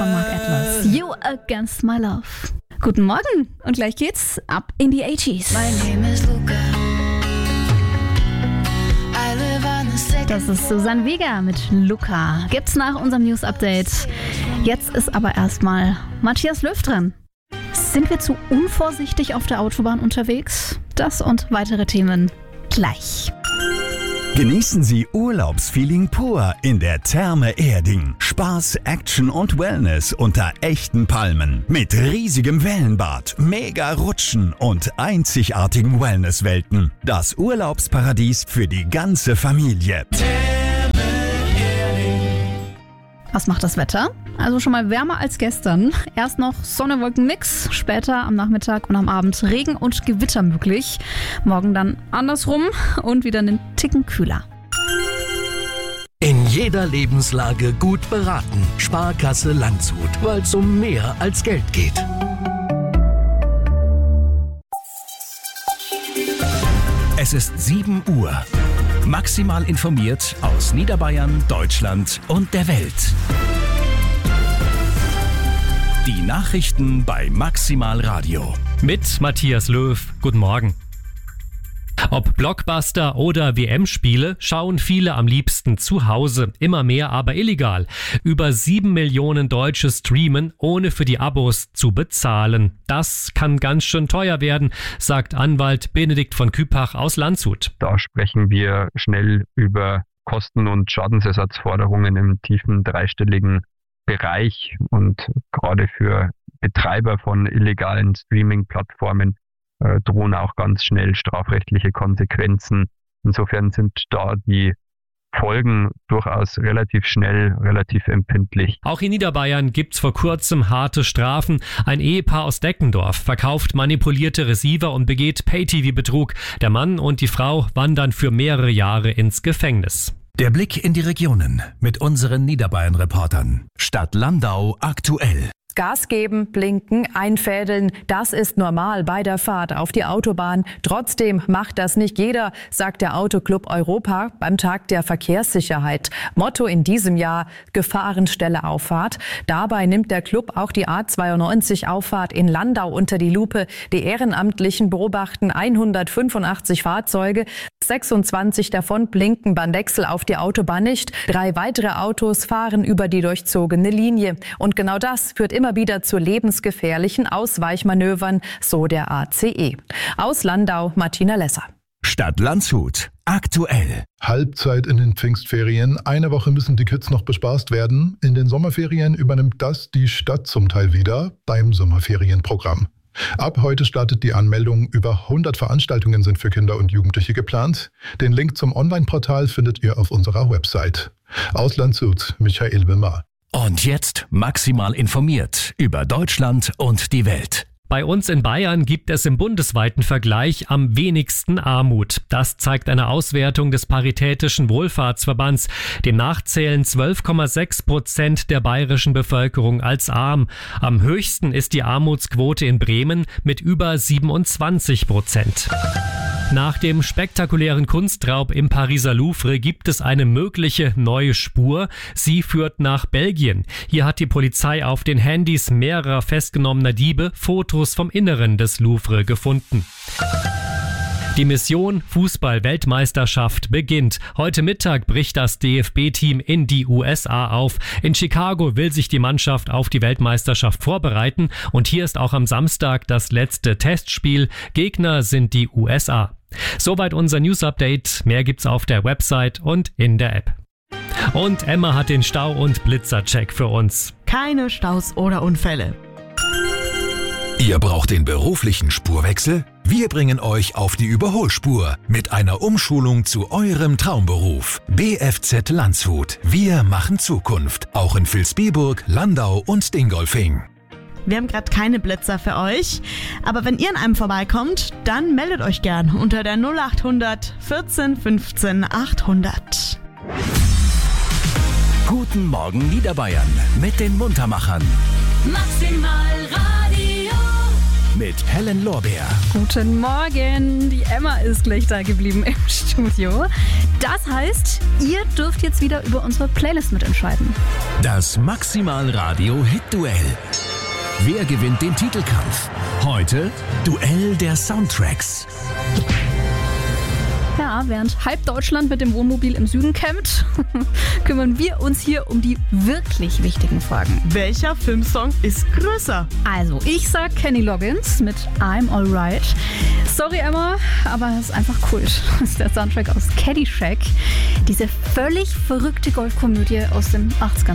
von Mark Atlas. You Against My Love. Guten Morgen und gleich geht's ab in die 80s. Das ist Susanne Vega mit Luca. Gibt's nach unserem News-Update. Jetzt ist aber erstmal Matthias Löw dran. Sind wir zu unvorsichtig auf der Autobahn unterwegs? Das und weitere Themen gleich. Genießen Sie Urlaubsfeeling pur in der Therme Erding. Spaß, Action und Wellness unter echten Palmen. Mit riesigem Wellenbad, mega Rutschen und einzigartigen Wellnesswelten. Das Urlaubsparadies für die ganze Familie. Therme Erding. Was macht das Wetter? Also schon mal wärmer als gestern. Erst noch Sonne-Wolken-Mix, später am Nachmittag und am Abend Regen und Gewitter möglich. Morgen dann andersrum und wieder einen Ticken kühler. In jeder Lebenslage gut beraten. Sparkasse Landshut, weil es um mehr als Geld geht. Es ist 7 Uhr. Maximal informiert aus Niederbayern, Deutschland und der Welt. Die Nachrichten bei Maximal Radio. Mit Matthias Löw. Guten Morgen. Ob Blockbuster oder WM-Spiele, schauen viele am liebsten zu Hause, immer mehr aber illegal. Über 7 Millionen Deutsche streamen, ohne für die Abos zu bezahlen. Das kann ganz schön teuer werden, sagt Anwalt Benedikt von Küpach aus Landshut. Da sprechen wir schnell über Kosten- und Schadensersatzforderungen im tiefen dreistelligen Bereich, und gerade für Betreiber von illegalen Streaming-Plattformen drohen auch ganz schnell strafrechtliche Konsequenzen. Insofern sind da die Folgen durchaus relativ schnell, relativ empfindlich. Auch in Niederbayern gibt's vor kurzem harte Strafen. Ein Ehepaar aus Deckendorf verkauft manipulierte Receiver und begeht Pay-TV-Betrug. Der Mann und die Frau wandern für mehrere Jahre ins Gefängnis. Der Blick in die Regionen mit unseren Niederbayern-Reportern. Stadt Landau aktuell. Gas geben, blinken, einfädeln, das ist normal bei der Fahrt auf die Autobahn. Trotzdem macht das nicht jeder, sagt der Autoclub Europa beim Tag der Verkehrssicherheit. Motto in diesem Jahr: Gefahrenstelle Auffahrt. Dabei nimmt der Club auch die A92 Auffahrt in Landau unter die Lupe. Die Ehrenamtlichen beobachten 185 Fahrzeuge. 26 davon blinken beim Wechsel auf die Autobahn nicht. 3 weitere Autos fahren über die durchzogene Linie. Und genau das führt immer wieder zu lebensgefährlichen Ausweichmanövern, so der ACE. Aus Landau, Martina Lesser. Stadt Landshut aktuell. Halbzeit in den Pfingstferien. Eine Woche müssen die Kids noch bespaßt werden. In den Sommerferien übernimmt das die Stadt zum Teil wieder beim Sommerferienprogramm. Ab heute startet die Anmeldung. Über 100 Veranstaltungen sind für Kinder und Jugendliche geplant. Den Link zum Online-Portal findet ihr auf unserer Website. Aus Landshut, Michael Wimmer. Und jetzt maximal informiert über Deutschland und die Welt. Bei uns in Bayern gibt es im bundesweiten Vergleich am wenigsten Armut. Das zeigt eine Auswertung des Paritätischen Wohlfahrtsverbands. Demnach zählen 12,6% der bayerischen Bevölkerung als arm. Am höchsten ist die Armutsquote in Bremen mit über 27%. Nach dem spektakulären Kunstraub im Pariser Louvre gibt es eine mögliche neue Spur. Sie führt nach Belgien. Hier hat die Polizei auf den Handys mehrerer festgenommener Diebe Fotos vom Inneren des Louvre gefunden. Die Mission Fußball-Weltmeisterschaft beginnt. Heute Mittag bricht das DFB-Team in die USA auf. In Chicago will sich die Mannschaft auf die Weltmeisterschaft vorbereiten. Und hier ist auch am Samstag das letzte Testspiel. Gegner sind die USA. Soweit unser News-Update. Mehr gibt's auf der Website und in der App. Und Emma hat den Stau- und Blitzercheck für uns. Keine Staus oder Unfälle. Ihr braucht den beruflichen Spurwechsel? Wir bringen euch auf die Überholspur mit einer Umschulung zu eurem Traumberuf. BFZ Landshut. Wir machen Zukunft. Auch in Vilsbiburg, Landau und Dingolfing. Wir haben gerade keine Blitzer für euch, aber wenn ihr an einem vorbeikommt, dann meldet euch gern unter der 0800 14 15 800. Guten Morgen Niederbayern mit den Muntermachern. Maximal Radio. Mit Helen Lorbeer. Guten Morgen, die Emma ist gleich da geblieben im Studio. Das heißt, ihr dürft jetzt wieder über unsere Playlist mitentscheiden. Das Maximal-Radio-Hit-Duell. Wer gewinnt den Titelkampf? Heute Duell der Soundtracks. Ja, während halb Deutschland mit dem Wohnmobil im Süden campt, kümmern wir uns hier um die wirklich wichtigen Fragen. Welcher Filmsong ist größer? Also, ich sag Kenny Loggins mit I'm Alright. Sorry, Emma, aber es ist einfach Kult. Das ist der Soundtrack aus Caddyshack. Diese völlig verrückte Golfkomödie aus den 80ern.